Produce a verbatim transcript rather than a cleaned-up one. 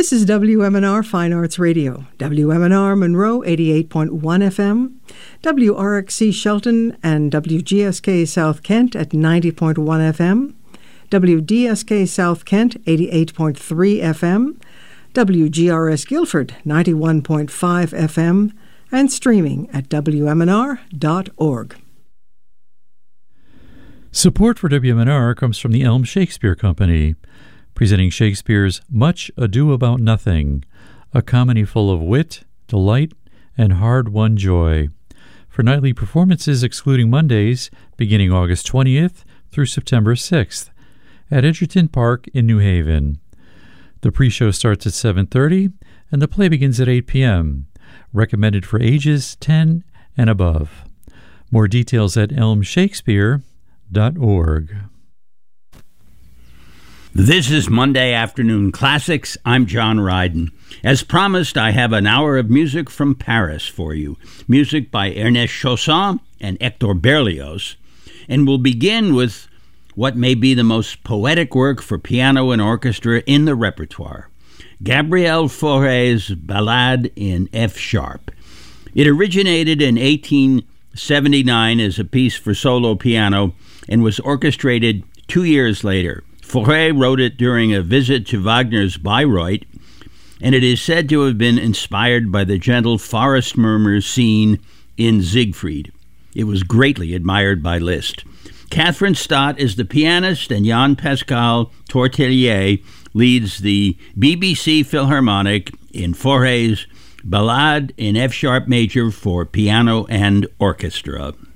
This is W M N R Fine Arts Radio, W M N R Monroe eighty-eight point one F M, W R X C Shelton and W G S K South Kent at ninety point one F M, W D S K South Kent eighty-eight point three F M, W G R S Guilford ninety-one point five F M, and streaming at W M N R dot org. Support for W M N R comes from the Elm Shakespeare Company, presenting Shakespeare's Much Ado About Nothing, a comedy full of wit, delight, and hard-won joy. For nightly performances excluding Mondays, beginning August twentieth through September sixth, at Edgerton Park in New Haven. The pre-show starts at seven thirty, and the play begins at eight p.m., recommended for ages ten and above. More details at elm shakespeare dot org. This is Monday Afternoon Classics. I'm John Ryden. As promised, I have an hour of music from Paris for you. Music by Ernest Chausson and Hector Berlioz. And we'll begin with what may be the most poetic work for piano and orchestra in the repertoire, Gabriel Fauré's Ballade in F sharp. It originated in eighteen seventy-nine as a piece for solo piano and was orchestrated two years later. Fauré wrote it during a visit to Wagner's Bayreuth, and it is said to have been inspired by the gentle forest murmurs seen in Siegfried. It was greatly admired by Liszt. Catherine Stott is the pianist, and Jean-Pascal Tortelier leads the B B C Philharmonic in Fauré's Ballade in F sharp major for piano and orchestra.